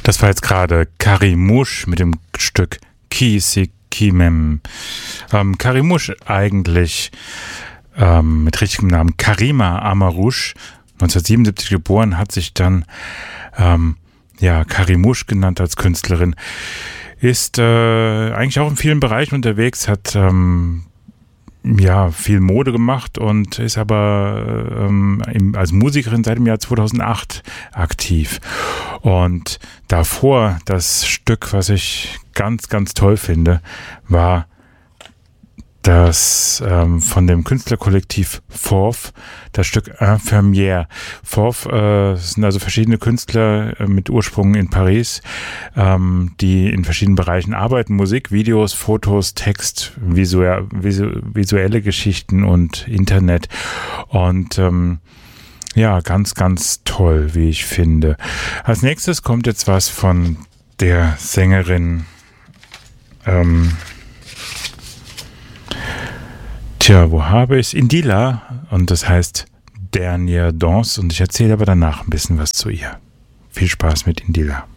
Das war jetzt gerade Karimouche mit dem Stück Kisi Kimem. Karimouche eigentlich mit richtigem Namen Karima Amarouche, 1977 geboren, hat sich dann Karimouche genannt als Künstlerin. Ist eigentlich auch in vielen Bereichen unterwegs, hat viel Mode gemacht und ist aber als Musikerin seit dem Jahr 2008 aktiv. Und davor das Stück, was ich ganz, ganz toll finde, war das von dem Künstlerkollektiv Fauve, das Stück Infirmière. Fauve sind also verschiedene Künstler mit Ursprung in Paris, die in verschiedenen Bereichen arbeiten: Musik, Videos, Fotos, Text, visuelle Geschichten und Internet. Und ganz, ganz toll, wie ich finde. Als nächstes kommt jetzt was von der Sängerin wo habe ich es? Indila, und das heißt Dernière Danse, und ich erzähle aber danach ein bisschen was zu ihr. Viel Spaß mit Indila.